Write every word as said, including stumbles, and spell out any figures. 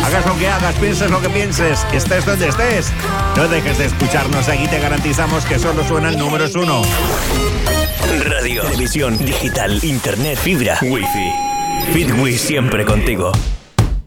Hagas lo que hagas, pienses lo que pienses, estés donde estés. No dejes de escucharnos, aquí te garantizamos que solo suenan números uno. Radio, televisión, digital, internet, fibra, wifi. Fitwi siempre contigo.